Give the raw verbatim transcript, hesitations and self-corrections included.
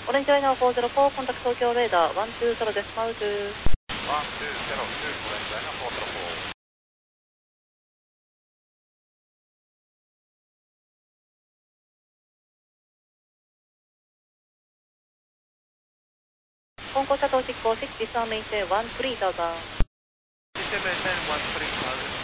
オレンジライナーフォーゼロフォー、コンタクト東京レーダー、ワンツーゼロです、マウズ。 ワンツーゼロツー、オレンジライナーフォーゼロフォー。 本校シャトル執行、シックスワンメインテン、ワンスリータウザン。 システムメインテン、ワンスリータウザン。